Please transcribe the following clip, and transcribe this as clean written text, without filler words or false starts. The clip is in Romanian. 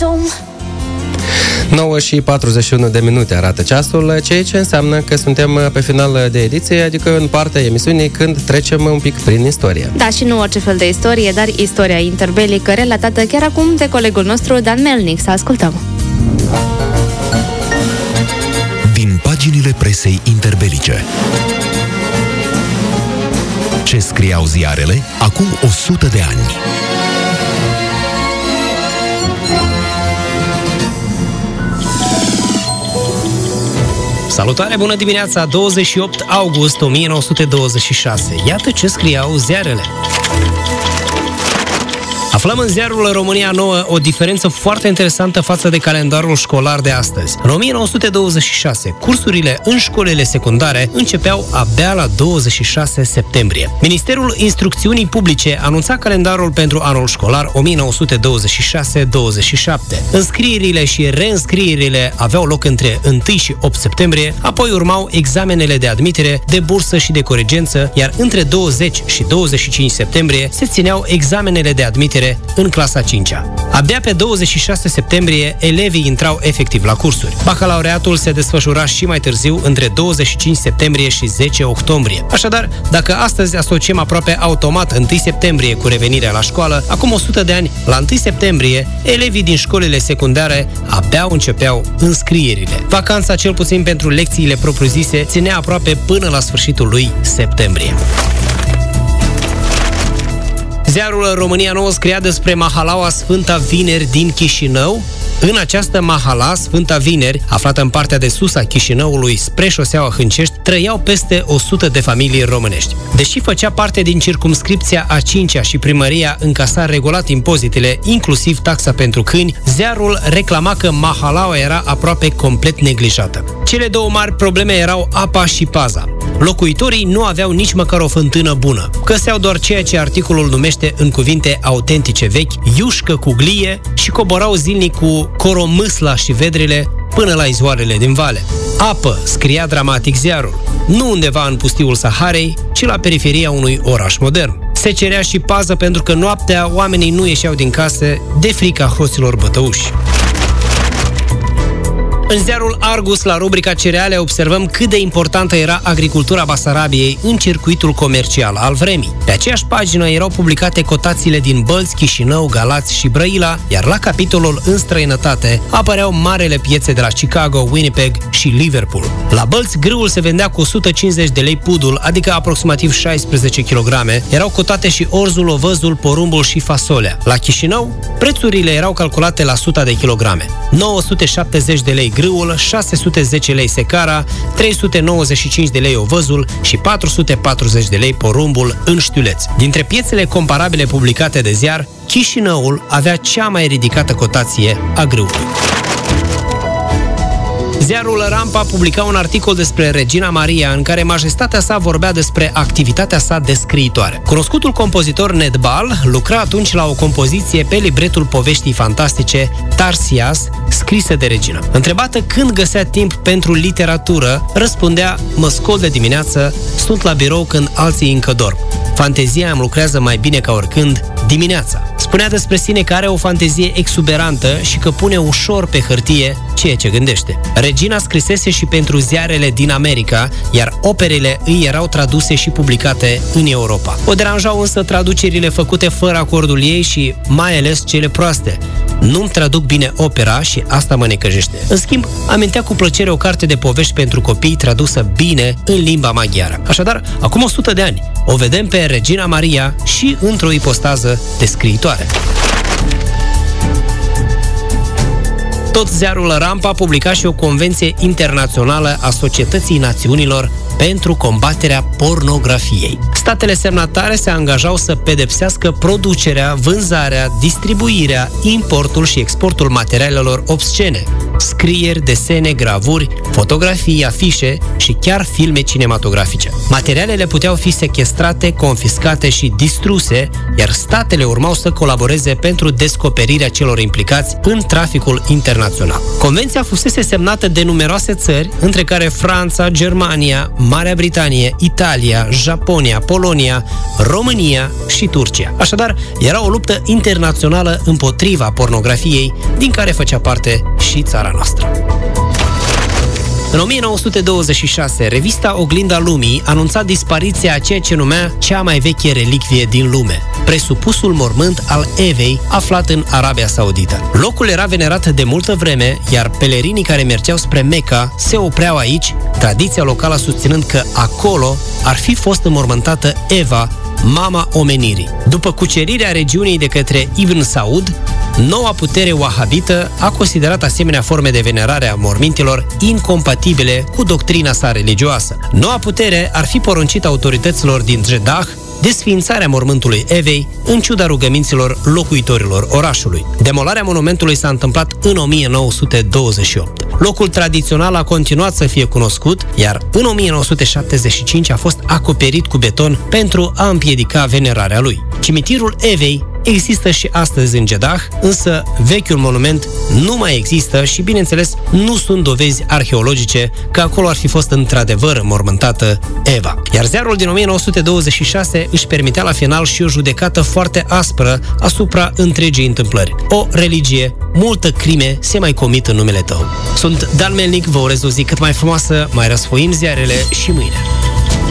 9 și 41 de minute arată ceasul, ceea ce înseamnă că suntem pe final de ediție, adică în partea emisiunii când trecem un pic prin istorie. Da, și nu orice fel de istorie, dar istoria interbelică relatată chiar acum de colegul nostru Dan Melnic. Să ascultăm! Din paginile presei interbelice. Ce scriau ziarele acum 100 de ani? Salutare, bună dimineața, 28 august 1926. Iată ce scriau ziarele. Aflăm în ziarul România Nouă o diferență foarte interesantă față de calendarul școlar de astăzi. În 1926, cursurile în școlile secundare începeau abia la 26 septembrie. Ministerul Instrucțiunii Publice anunța calendarul pentru anul școlar 1926-27. Înscrierile și reînscrierile aveau loc între 1 și 8 septembrie, apoi urmau examenele de admitere, de bursă și de coregență, iar între 20 și 25 septembrie se țineau examenele de admitere în clasa 5-a. Abia pe 26 septembrie, elevii intrau efectiv la cursuri. Bacalaureatul se desfășura și mai târziu, între 25 septembrie și 10 octombrie. Așadar, dacă astăzi asociem aproape automat 1 septembrie cu revenirea la școală, acum 100 de ani, la 1 septembrie, elevii din școlile secundare abia începeau înscrierile. Vacanța, cel puțin pentru lecțiile propriu-zise, ținea aproape până la sfârșitul lui septembrie. Ziarul România Nouă scria despre mahalaua Sfânta Vineri din Chișinău. În această mahala, Sfânta Vineri, aflată în partea de sus a Chișinăului spre șoseaua Hâncești, trăiau peste 100 de familii românești. Deși făcea parte din circumscripția a 5-a și primăria încasa regulat impozitele, inclusiv taxa pentru câini, ziarul reclama că mahalaua era aproape complet neglijată. Cele două mari probleme erau apa și paza. Locuitorii nu aveau nici măcar o fântână bună. Găseau doar ceea ce articolul numește în cuvinte autentice vechi, iușcă cu glie, și coborau zilnic cu coromâsla și vedrele până la izvoarele din vale. Apă, scria dramatic ziarul, nu undeva în pustiul Saharei, ci la periferia unui oraș modern. Se cerea și pază pentru că noaptea oamenii nu ieșeau din case de frica hoților bătăuși. În ziarul Argus, la rubrica Cereale, observăm cât de importantă era agricultura Basarabiei în circuitul comercial al vremii. Pe aceeași pagină erau publicate cotațiile din Bălți, Chișinău, Galați și Brăila, iar la capitolul în străinătate apăreau marele piețe de la Chicago, Winnipeg și Liverpool. La Bălți, grâul se vendea cu 150 de lei pudul, adică aproximativ 16 kg. Erau cotate și orzul, ovăzul, porumbul și fasolea. La Chișinău, prețurile erau calculate la 100 de kilograme. 970 de lei grâul, 610 lei secara, 395 de lei ovăzul și 440 de lei porumbul în știuleț. Dintre piețele comparabile publicate de ziar, Chișinăul avea cea mai ridicată cotație a grâului. Ziarul Rampa publica un articol despre Regina Maria în care majestatea sa vorbea despre activitatea sa de scriitoare. Cunoscutul compozitor Ned Bal lucra atunci la o compoziție pe libretul poveștii fantastice Tarsias, scrisă de regina. Întrebată când găsea timp pentru literatură, răspundea: mă scol de dimineață, sunt la birou când alții încă dorm. Fantezia îmi lucrează mai bine ca oricând dimineața. Spunea despre sine că are o fantezie exuberantă și că pune ușor pe hârtie ceea ce gândește. Regina scrisese și pentru ziarele din America, iar operele îi erau traduse și publicate în Europa. O deranjau însă traducerile făcute fără acordul ei și mai ales cele proaste. Nu-mi traduc bine opera și asta mă necăjește. În schimb, amintea cu plăcere o carte de povești pentru copii tradusă bine în limba maghiară. Așadar, acum 100 de ani, o vedem pe Regina Maria și într-o ipostază de scriitoare. Tot ziarul Rampa publica și o convenție internațională a Societății Națiunilor pentru combaterea pornografiei. Statele semnatare se angajau să pedepsească producerea, vânzarea, distribuirea, importul și exportul materialelor obscene, scrieri, desene, gravuri, fotografii, afișe și chiar filme cinematografice. Materialele puteau fi sechestrate, confiscate și distruse, iar statele urmau să colaboreze pentru descoperirea celor implicați în traficul internațional. Convenția fusese semnată de numeroase țări, între care Franța, Germania, Marea Britanie, Italia, Japonia, Polonia, România și Turcia. Așadar, era o luptă internațională împotriva pornografiei, din care făcea parte și țara noastră. În 1926, revista Oglinda Lumii anunța dispariția a ceea ce numea cea mai veche relicvie din lume, presupusul mormânt al Evei, aflat în Arabia Saudită. Locul era venerat de multă vreme, iar pelerinii care mergeau spre Mecca se opreau aici, tradiția locală susținând că acolo ar fi fost înmormântată Eva, mama omenirii. După cucerirea regiunii de către Ibn Saud, noua putere wahabită a considerat asemenea forme de venerare a mormintelor incompatibile cu doctrina sa religioasă. Noua putere ar fi poruncit autorităților din Jeddah desființarea mormântului Evei, în ciuda rugăminților locuitorilor orașului. Demolarea monumentului s-a întâmplat în 1928. Locul tradițional a continuat să fie cunoscut, iar în 1975 a fost acoperit cu beton pentru a împiedica venerarea lui. Cimitirul Evei există și astăzi în Jeddah, însă vechiul monument nu mai există și, bineînțeles, nu sunt dovezi arheologice că acolo ar fi fost într-adevăr înmormântată Eva. Iar ziarul din 1926 își permitea la final și o judecată foarte aspră asupra întregii întâmplări. O religie, multă crime se mai comit în numele tău. Sunt Dan Melnic, vă urez o zi cât mai frumoasă, mai răsfoim ziarele și mâine.